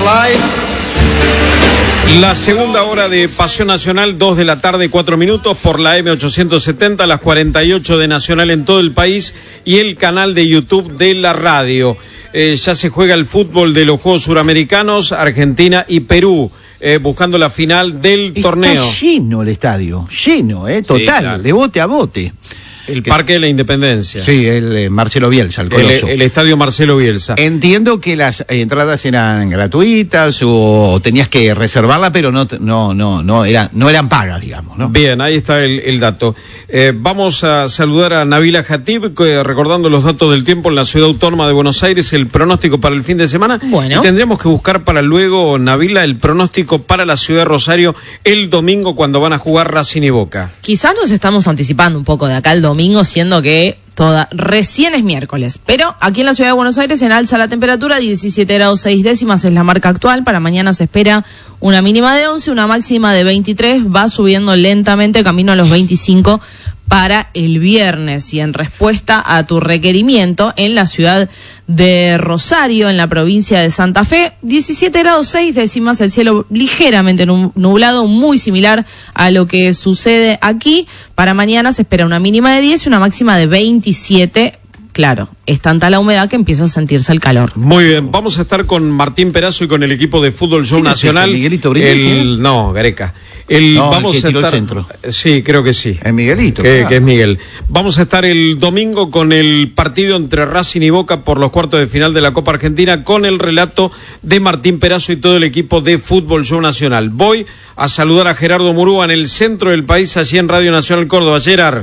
La segunda hora de Pasión Nacional, 2 de la tarde, 4 minutos, por la M870, las 48 de Nacional en todo el país y el canal de YouTube de la radio. Ya se juega el fútbol de los Juegos Suramericanos, Argentina y Perú, buscando la final del torneo. Está lleno el estadio, lleno, total, sí, claro. De bote a bote. El Parque de la Independencia. Sí, el Marcelo Bielsa, el Coloso. El estadio Marcelo Bielsa. Entiendo que las entradas eran gratuitas o tenías que reservarla, pero no eran pagas, digamos, ¿no? Bien, ahí está el dato. Vamos a saludar a Nabila Jatib, recordando los datos del tiempo en la Ciudad Autónoma de Buenos Aires, el pronóstico para el fin de semana. Bueno. Y tendríamos que buscar para luego, Nabila, el pronóstico para la Ciudad de Rosario el domingo cuando van a jugar Racing y Boca. Quizás nos estamos anticipando un poco de acá el domingo, siendo que recién es miércoles, pero aquí en la Ciudad de Buenos Aires en alza la temperatura, 17 grados 6 décimas es la marca actual. Para mañana se espera una mínima de 11, una máxima de 23, va subiendo lentamente camino a los 25 para el viernes. Y en respuesta a tu requerimiento, en la ciudad de Rosario, en la provincia de Santa Fe, 17 grados 6 décimas, el cielo ligeramente nublado, muy similar a lo que sucede aquí. Para mañana se espera una mínima de 10 y una máxima de 27. Claro, es tanta la humedad que empieza a sentirse el calor. Muy bien, vamos a estar con Martín Perazo y con el equipo de Fútbol Show Nacional. ¿Miguelito Brindisi? No, Gareca. Vamos a estar. Centro. Sí, creo que sí. Es Miguelito. Que es Miguel. Vamos a estar el domingo con el partido entre Racing y Boca por los cuartos de final de la Copa Argentina, con el relato de Martín Perazo y todo el equipo de Fútbol Show Nacional. Voy a saludar a Gerardo Murúa en el centro del país, allí en Radio Nacional Córdoba. Gerard.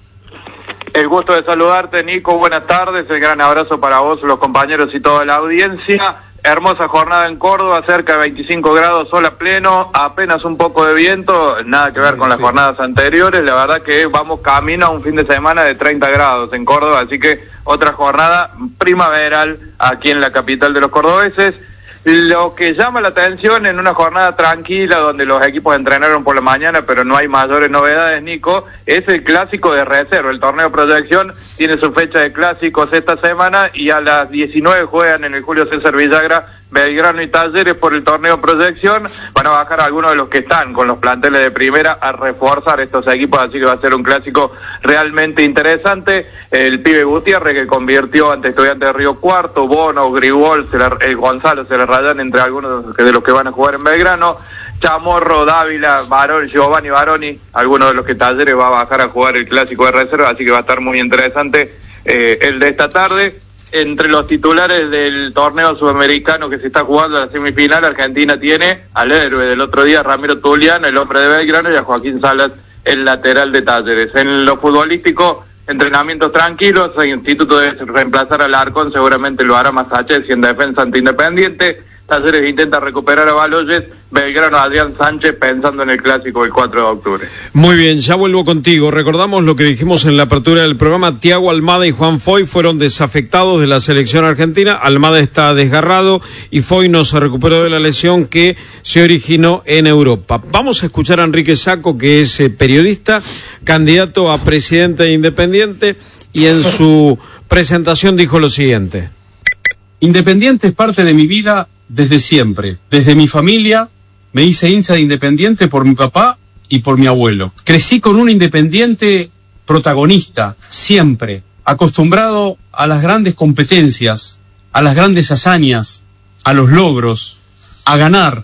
El gusto de saludarte, Nico, buenas tardes, el gran abrazo para vos, los compañeros y toda la audiencia. Hermosa jornada en Córdoba, cerca de 25 grados, sol a pleno, apenas un poco de viento, nada que ver con las jornadas anteriores. La verdad que vamos camino a un fin de semana de 30 grados en Córdoba, así que otra jornada primaveral aquí en la capital de los cordobeses. Lo que llama la atención en una jornada tranquila donde los equipos entrenaron por la mañana pero no hay mayores novedades, Nico, es el clásico de reserva. El torneo Proyección tiene su fecha de clásicos esta semana y a las 19 juegan en el Julio César Villagra Belgrano y Talleres por el torneo Proyección. Van a bajar algunos de los que están con los planteles de primera a reforzar estos equipos, así que va a ser un clásico realmente interesante. El pibe Gutiérrez, que convirtió ante Estudiantes de Río Cuarto, Bono, Grigol, Gonzalo se le rayan entre algunos de los que van a jugar en Belgrano. Chamorro, Dávila, Barón, Giovanni Baroni, algunos de los que Talleres va a bajar a jugar el clásico de reserva, así que va a estar muy interesante el de esta tarde. Entre los titulares del torneo sudamericano que se está jugando la semifinal, Argentina tiene al héroe del otro día, Ramiro Tulián, el hombre de Belgrano, y a Joaquín Salas, el lateral de Talleres. En lo futbolístico, entrenamientos tranquilos, el instituto debe reemplazar al Arcón, seguramente lo hará Massaches, y en defensa ante Independiente. Talleres intenta recuperar a Baloyes, Belgrano Adrián Sánchez pensando en el clásico del 4 de octubre. Muy bien, ya vuelvo contigo. Recordamos lo que dijimos en la apertura del programa. Thiago Almada y Juan Foy fueron desafectados de la selección argentina. Almada está desgarrado y Foy no se recuperó de la lesión que se originó en Europa. Vamos a escuchar a Enrique Sacco, que es periodista, candidato a presidente de Independiente, y en su presentación dijo lo siguiente. Independiente es parte de mi vida desde siempre. Desde mi familia me hice hincha de Independiente por mi papá y por mi abuelo. Crecí con un Independiente protagonista, siempre, acostumbrado a las grandes competencias, a las grandes hazañas, a los logros, a ganar,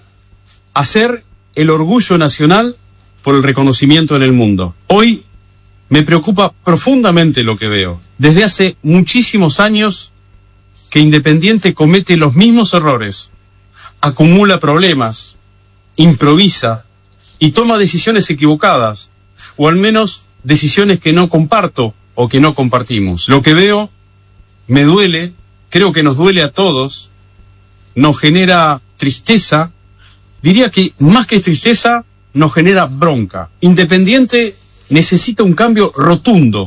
a ser el orgullo nacional por el reconocimiento en el mundo. Hoy me preocupa profundamente lo que veo. Desde hace muchísimos años que Independiente comete los mismos errores, acumula problemas, improvisa y toma decisiones equivocadas, o al menos decisiones que no comparto o que no compartimos. Lo que veo me duele, creo que nos duele a todos, nos genera tristeza, diría que más que tristeza, nos genera bronca. Independiente necesita un cambio rotundo,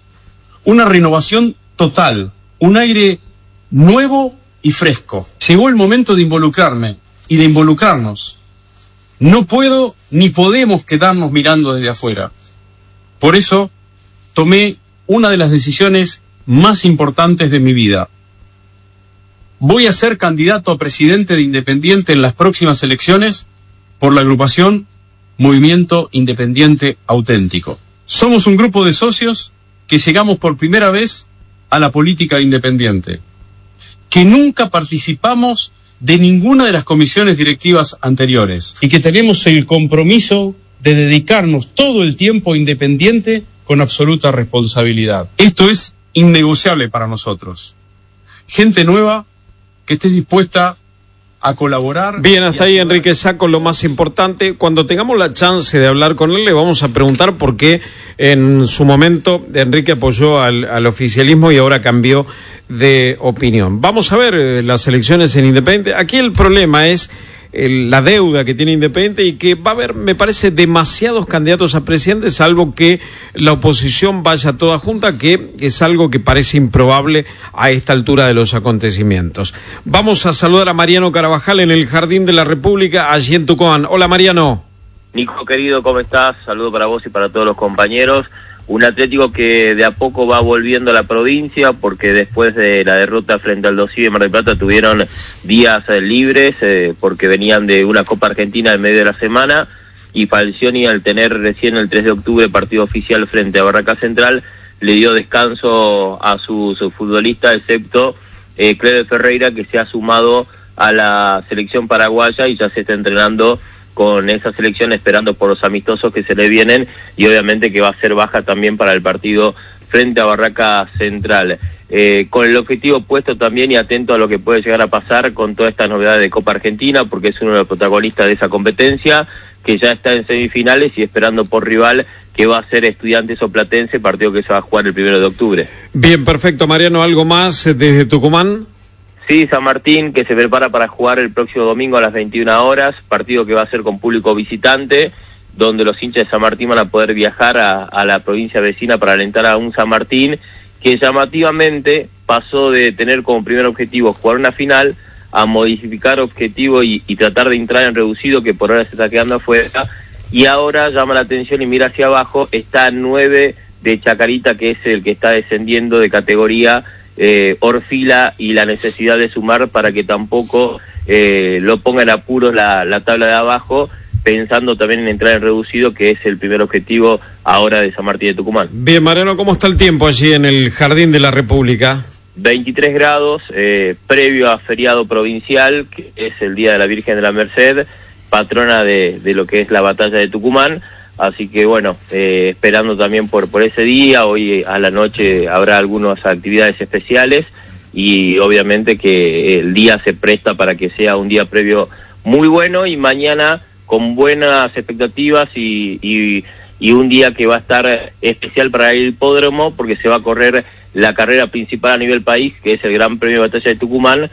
una renovación total, un aire nuevo y fresco. Llegó el momento de involucrarme y de involucrarnos. No puedo ni podemos quedarnos mirando desde afuera. Por eso tomé una de las decisiones más importantes de mi vida. Voy a ser candidato a presidente de Independiente en las próximas elecciones por la agrupación Movimiento Independiente Auténtico. Somos un grupo de socios que llegamos por primera vez a la política independiente, que nunca participamos de ninguna de las comisiones directivas anteriores y que tenemos el compromiso de dedicarnos todo el tiempo a Independiente con absoluta responsabilidad. Esto es innegociable para nosotros. Gente nueva que esté dispuesta a colaborar. Bien, hasta ahí Enrique Sacco, lo más importante. Cuando tengamos la chance de hablar con él, le vamos a preguntar por qué en su momento Enrique apoyó al oficialismo y ahora cambió de opinión. Vamos a ver las elecciones en Independiente. Aquí el problema es la deuda que tiene Independiente y que va a haber, me parece, demasiados candidatos a presidente, salvo que la oposición vaya toda junta, que es algo que parece improbable a esta altura de los acontecimientos. Vamos a saludar a Mariano Carabajal en el Jardín de la República, allí en Tucumán. Hola, Mariano. Nico, querido, ¿cómo estás? Saludo para vos y para todos los compañeros. Un Atlético que de a poco va volviendo a la provincia, porque después de la derrota frente al Dosí de Mar del Plata tuvieron días libres, porque venían de una Copa Argentina en medio de la semana, y Falcioni, al tener recién el 3 de octubre partido oficial frente a Barraca Central, le dio descanso a sus futbolistas, excepto Cleber Ferreira, que se ha sumado a la selección paraguaya y ya se está entrenando con esa selección, esperando por los amistosos que se le vienen, y obviamente que va a ser baja también para el partido frente a Barraca Central. Con el objetivo puesto también y atento a lo que puede llegar a pasar con toda esta novedad de Copa Argentina, porque es uno de los protagonistas de esa competencia, que ya está en semifinales y esperando por rival que va a ser Estudiantes o Platense, partido que se va a jugar el 1 de octubre. Bien, perfecto, Mariano. ¿Algo más desde Tucumán? Sí, San Martín, que se prepara para jugar el próximo domingo a las 21 horas, partido que va a ser con público visitante, donde los hinchas de San Martín van a poder viajar a la provincia vecina para alentar a un San Martín, que llamativamente pasó de tener como primer objetivo jugar una final, a modificar objetivo y tratar de entrar en reducido, que por ahora se está quedando afuera, y ahora llama la atención y mira hacia abajo, está 9 de Chacarita, que es el que está descendiendo de categoría, Orfila, y la necesidad de sumar para que tampoco lo ponga en apuros la tabla de abajo, pensando también en entrar en reducido, que es el primer objetivo ahora de San Martín de Tucumán. Bien, Mariano, ¿cómo está el tiempo allí en el Jardín de la República? 23 grados, previo a feriado provincial, que es el Día de la Virgen de la Merced, patrona de lo que es la batalla de Tucumán. Así que bueno, esperando también por ese día. Hoy a la noche habrá algunas actividades especiales y obviamente que el día se presta para que sea un día previo muy bueno, y mañana con buenas expectativas y un día que va a estar especial para el hipódromo, porque se va a correr la carrera principal a nivel país, que es el Gran Premio de Batalla de Tucumán,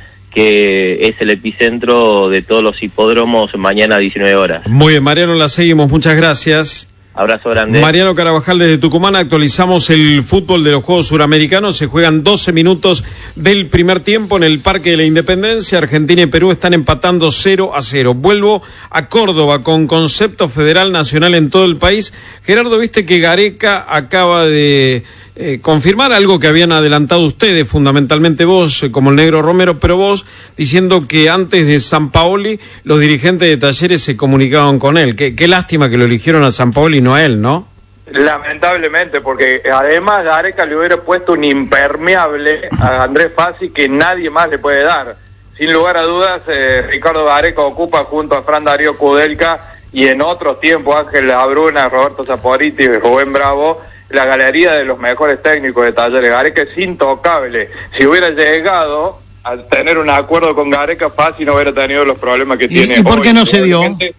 que es el epicentro de todos los hipódromos, mañana a 19 horas. Muy bien, Mariano, la seguimos, muchas gracias. Abrazo grande. Mariano Carabajal desde Tucumán. Actualizamos el fútbol de los Juegos Suramericanos. Se juegan 12 minutos del primer tiempo en el Parque de la Independencia. Argentina y Perú están empatando 0-0. Vuelvo a Córdoba con concepto federal nacional en todo el país. Gerardo, viste que Gareca acaba de confirmar algo que habían adelantado ustedes, fundamentalmente vos, como el Negro Romero, pero vos, diciendo que antes de Sampaoli los dirigentes de Talleres se comunicaban con él. Qué lástima que lo eligieron a Sampaoli y no a él, ¿no? Lamentablemente, porque además Gareca le hubiera puesto un impermeable a Andrés Fassi que nadie más le puede dar. Sin lugar a dudas, Ricardo Gareca ocupa junto a Fran Darío Kudelka y en otros tiempos Ángel Abruna, Roberto Saporiti y Rubén Bravo, la galería de los mejores técnicos de Talleres. Gareca es intocable. Si hubiera llegado a tener un acuerdo con Gareca, Fassi no hubiera tenido los problemas que tiene. ¿Y por qué hoy? no se dio?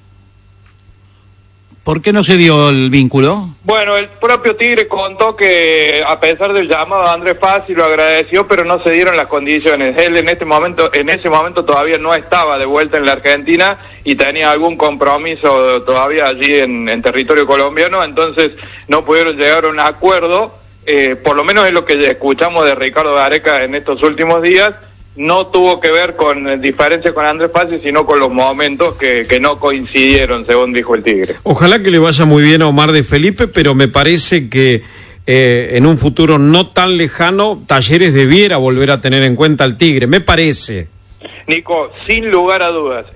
¿Por qué no se dio el vínculo? Bueno, el propio Tigre contó que a pesar del llamado a Andrés Fassi lo agradeció, pero no se dieron las condiciones. Él en ese momento todavía no estaba de vuelta en la Argentina y tenía algún compromiso todavía allí en territorio colombiano, entonces no pudieron llegar a un acuerdo. Por lo menos es lo que escuchamos de Ricardo Gareca en estos últimos días. No tuvo que ver con diferencias con Andrés Fassi, sino con los momentos que no coincidieron, según dijo el Tigre. Ojalá que le vaya muy bien a Omar de Felipe, pero me parece que en un futuro no tan lejano, Talleres debiera volver a tener en cuenta al Tigre, me parece. Nico, sin lugar a dudas,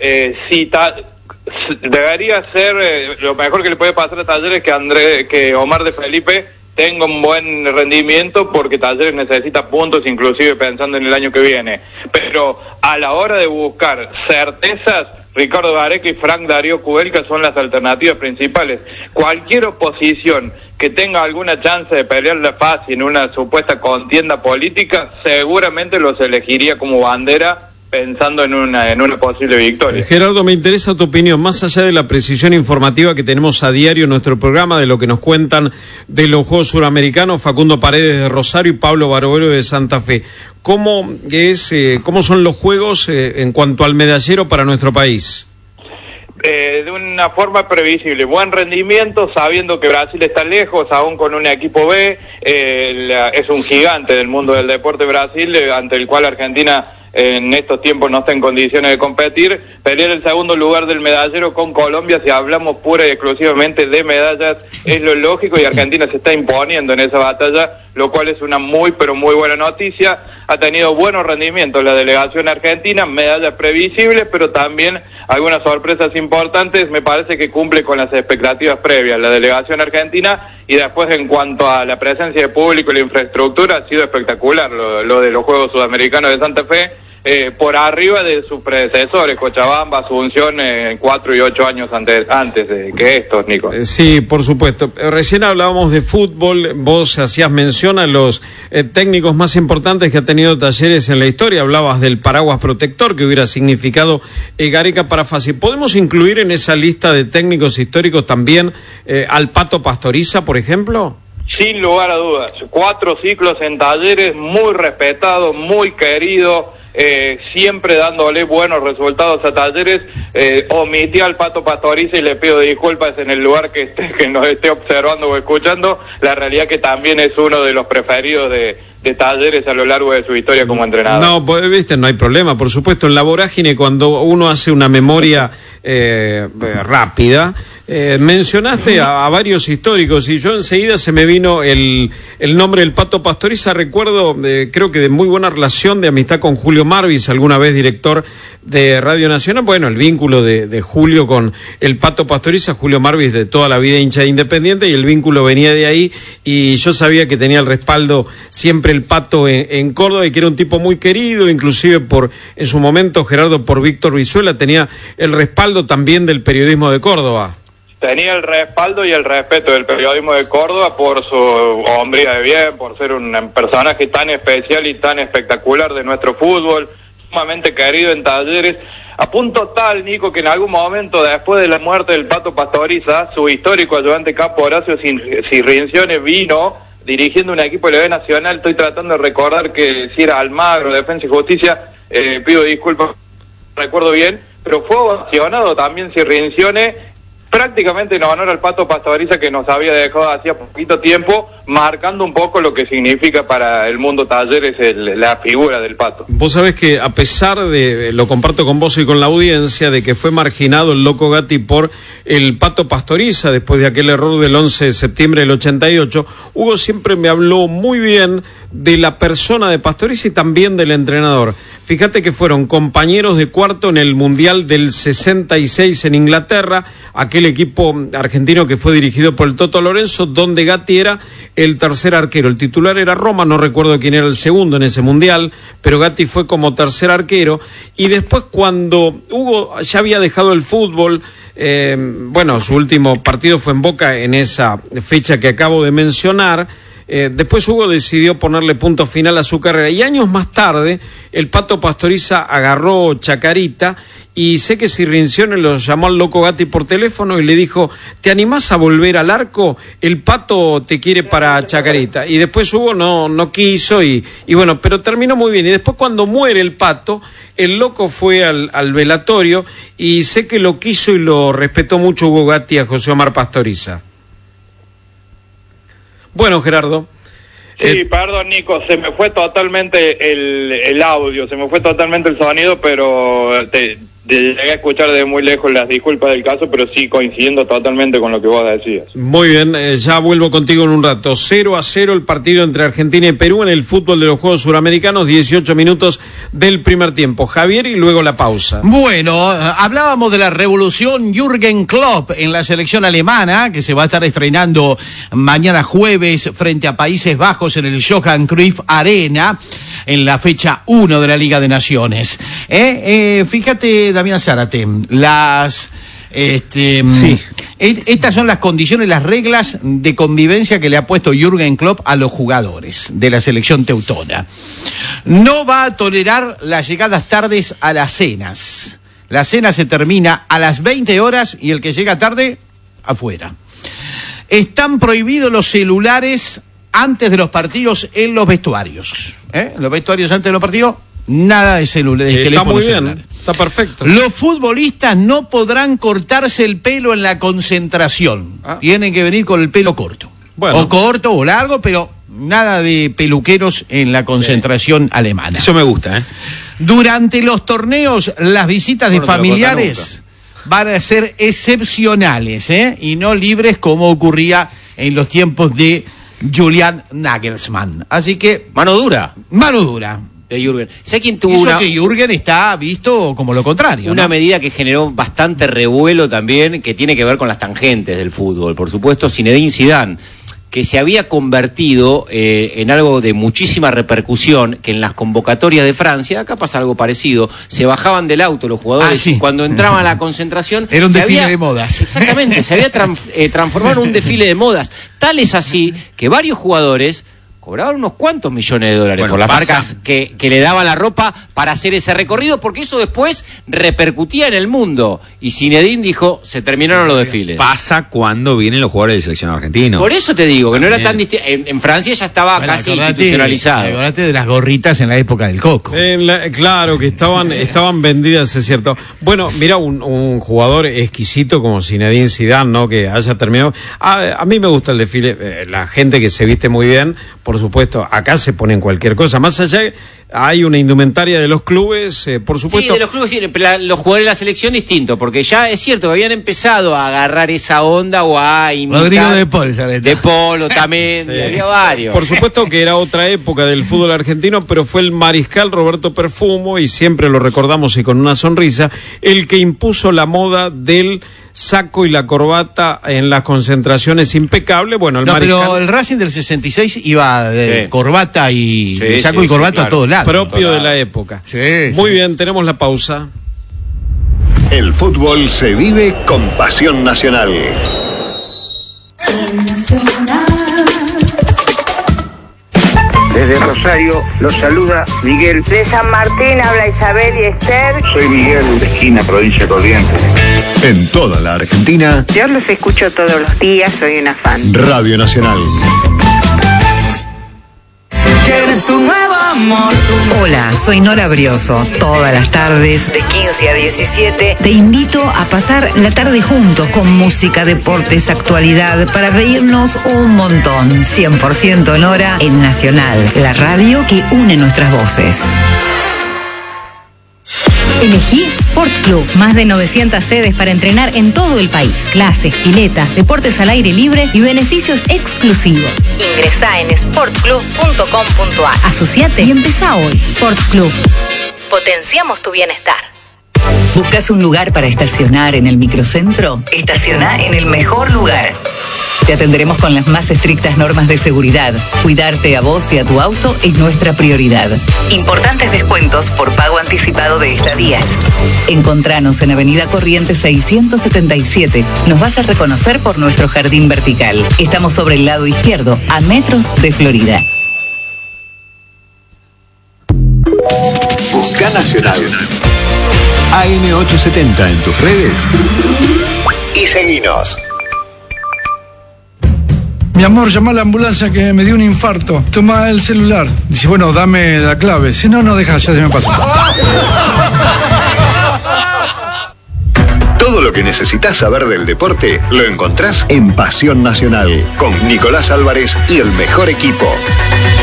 debería ser lo mejor que le puede pasar a Talleres que Omar de Felipe tenga un buen rendimiento, porque Talleres necesita puntos, inclusive pensando en el año que viene. Pero a la hora de buscar certezas, Ricardo Gareca y Frank Darío Kudelka son las alternativas principales. Cualquier oposición que tenga alguna chance de pelearla fácil en una supuesta contienda política, seguramente los elegiría como bandera, pensando en una posible victoria. Gerardo, me interesa tu opinión, más allá de la precisión informativa que tenemos a diario en nuestro programa, de lo que nos cuentan de los Juegos Suramericanos, Facundo Paredes de Rosario y Pablo Barbero de Santa Fe. ¿Cómo son los Juegos en cuanto al medallero para nuestro país? De una forma previsible, buen rendimiento, sabiendo que Brasil está lejos, aún con un equipo B, es un gigante del mundo del deporte Brasil, ante el cual Argentina en estos tiempos no está en condiciones de competir. Pelear el segundo lugar del medallero con Colombia, si hablamos pura y exclusivamente de medallas, es lo lógico, y Argentina se está imponiendo en esa batalla, lo cual es una muy pero muy buena noticia. Ha tenido buenos rendimientos la delegación argentina, medallas previsibles, pero también algunas sorpresas importantes. Me parece que cumple con las expectativas previas la delegación argentina, y después en cuanto a la presencia de público y la infraestructura, ha sido espectacular lo de los Juegos Sudamericanos de Santa Fe, por arriba de sus predecesores, Cochabamba, Asunción, 4 y 8 años antes que estos, Nico. Sí, por supuesto. Recién hablábamos de fútbol, vos hacías mención a los técnicos más importantes que ha tenido Talleres en la historia, hablabas del paraguas protector que hubiera significado Gareca para Fácil. ¿Podemos incluir en esa lista de técnicos históricos también al Pato Pastoriza, por ejemplo? Sin lugar a dudas, 4 ciclos en Talleres, muy respetado, muy querido, siempre dándole buenos resultados a Talleres. Omití al Pato Pastoriza y le pido disculpas en el lugar que nos esté observando o escuchando. La realidad que también es uno de los preferidos de Talleres a lo largo de su historia como entrenador. No, pues, viste, no hay problema, por supuesto. En la vorágine, cuando uno hace una memoria rápida, mencionaste a varios históricos, y yo enseguida se me vino el nombre del Pato Pastoriza. Recuerdo, creo que de muy buena relación de amistad con Julio Marvis, alguna vez director de Radio Nacional. Bueno, el vínculo de Julio con el Pato Pastoriza, Julio Marvis de toda la vida hincha de Independiente, y el vínculo venía de ahí, y yo sabía que tenía el respaldo siempre el Pato en Córdoba, y que era un tipo muy querido, inclusive en su momento, Gerardo, por Víctor Brizuela, tenía el respaldo también del periodismo de Córdoba. Tenía el respaldo y el respeto del periodismo de Córdoba por su hombría de bien, por ser un personaje tan especial y tan espectacular de nuestro fútbol, sumamente querido en Talleres, a punto tal, Nico, que en algún momento, después de la muerte del Pato Pastoriza, su histórico ayudante capo Horacio Cirrincione vino dirigiendo un equipo de la B Nacional. Estoy tratando de recordar que si era Almagro, Defensa y Justicia, pido disculpas, recuerdo bien, pero fue ovacionado también Cirrincione, prácticamente en honor al Pato Pastoriza, que nos había dejado hacía poquito tiempo, marcando un poco lo que significa para el mundo Talleres la figura del Pato. Vos sabés que, a pesar de, lo comparto con vos y con la audiencia, de que fue marginado el Loco Gatti por el Pato Pastoriza después de aquel error del 11 de septiembre del 88, Hugo siempre me habló muy bien de la persona de Pastoriza y también del entrenador. Fíjate que fueron compañeros de cuarto en el Mundial del 66 en Inglaterra, aquel equipo argentino que fue dirigido por el Toto Lorenzo, donde Gatti era el tercer arquero. El titular era Roma, no recuerdo quién era el segundo en ese Mundial, pero Gatti fue como tercer arquero. Y después, cuando Hugo ya había dejado el fútbol, su último partido fue en Boca en esa fecha que acabo de mencionar. Después Hugo decidió ponerle punto final a su carrera, y años más tarde el Pato Pastoriza agarró Chacarita, y sé que Cirrincione lo llamó al Loco Gatti por teléfono y le dijo: ¿te animás a volver al arco? El Pato te quiere para Chacarita. Y después Hugo no quiso, y bueno, pero terminó muy bien. Y después, cuando muere el Pato, el Loco fue al velatorio, y sé que lo quiso y lo respetó mucho Hugo Gatti a José Omar Pastoriza. Bueno, Gerardo. Sí, perdón, Nico, se me fue totalmente el audio, se me fue totalmente el sonido, pero llegué a escuchar desde muy lejos las disculpas del caso, pero sí coincidiendo totalmente con lo que vos decías. Muy bien, ya vuelvo contigo en un rato. 0-0 el partido entre Argentina y Perú en el fútbol de los Juegos Suramericanos, 18 minutos del primer tiempo. Javier, y luego la pausa. Bueno, hablábamos de la revolución Jürgen Klopp en la selección alemana, que se va a estar estrenando mañana jueves frente a Países Bajos en el Johan Cruyff Arena, en la fecha 1 de la Liga de Naciones. Fíjate, Damián Zárate, estas son las condiciones, las reglas de convivencia que le ha puesto Jürgen Klopp a los jugadores de la selección teutona. No va a tolerar las llegadas tardes a las cenas. La cena se termina a las 20 horas y el que llega tarde, afuera. Están prohibidos los celulares antes de los partidos en los vestuarios. Los vestuarios antes de los partidos, nada de celular, de teléfono celular. Está perfecto. Los futbolistas no podrán cortarse el pelo en la concentración. Tienen que venir con el pelo corto. Bueno. O corto o largo, pero nada de peluqueros en la concentración alemana. Eso me gusta, Durante los torneos, las visitas de familiares van a ser excepcionales, y no libres como ocurría en los tiempos de Julian Nagelsmann. Así que... Mano dura. De Jürgen. ¿Sabes quién tuvo que Jürgen está visto como lo contrario? Una medida que generó bastante revuelo también, que tiene que ver con las tangentes del fútbol. Por supuesto, Zinedine Zidane, que se había convertido en algo de muchísima repercusión, que en las convocatorias de Francia, acá pasa algo parecido, se bajaban del auto los jugadores y cuando entraban a la concentración... Era un desfile de modas. Exactamente, se había transformado en un desfile de modas. Tal es así que varios jugadores cobraban unos cuantos millones de dólares por las marcas que le daban la ropa para hacer ese recorrido, porque eso después repercutía en el mundo. Y Zinedine dijo, se terminaron los desfiles. Pasa cuando vienen los jugadores del seleccionado argentino. Por eso te digo, que no era tan distinto. En Francia ya estaba casi institucionalizado. Acordate de las gorritas en la época del Coco. Claro, que estaban vendidas, es cierto. Bueno, mira, un jugador exquisito como Zinedine Zidane, ¿no? Que haya terminado. A mí me gusta el desfile, la gente que se viste muy bien. Por supuesto, acá se ponen cualquier cosa. Más allá, hay una indumentaria de los clubes, por supuesto. Sí, de los clubes, sí, pero los jugadores de la selección distinto, porque ya es cierto que habían empezado a agarrar esa onda o a imitar. Rodrigo de Paul, ¿sabes? De Polo también, había varios. Por supuesto que era otra época del fútbol argentino, pero fue el mariscal Roberto Perfumo, y siempre lo recordamos y con una sonrisa, el que impuso la moda del saco y la corbata en las concentraciones impecable. Bueno, pero el Racing del 66 iba de corbata y saco y corbata a todos lados. Propio de la época. Muy bien, tenemos la pausa. El fútbol se vive con pasión nacional. Desde Rosario los saluda Miguel. De San Martín habla Isabel y Esther. Soy Miguel, de Esquina, provincia de Corrientes. En toda la Argentina. Yo los escucho todos los días, soy una fan. Radio Nacional. ¿Quieres tu nuevo amor? Hola, soy Nora Brioso. Todas las tardes, de 15 a 17, te invito a pasar la tarde juntos con música, deportes, actualidad, para reírnos un montón. 100% Nora en Nacional, la radio que une nuestras voces. Elegí Sport Club, más de 900 sedes para entrenar en todo el país. Clases, piletas, deportes al aire libre y beneficios exclusivos. Ingresá en sportclub.com.ar. Asociate y empezá hoy. Sport Club. Potenciamos tu bienestar. ¿Buscas un lugar para estacionar en el microcentro? Estaciona en el mejor lugar. Te atenderemos con las más estrictas normas de seguridad. Cuidarte a vos y a tu auto es nuestra prioridad. Importantes descuentos por pago anticipado de estadías. Encontranos en Avenida Corrientes 677. Nos vas a reconocer por nuestro jardín vertical. Estamos sobre el lado izquierdo, a metros de Florida. Busca Nacional. AM870 en tus redes. Y seguinos. Mi amor, llama a la ambulancia que me dio un infarto. Toma el celular. Dice, bueno, dame la clave. Si no, no deja, ya se me pasa. Todo lo que necesitas saber del deporte lo encontrás en Pasión Nacional con Nicolás Álvarez y el mejor equipo.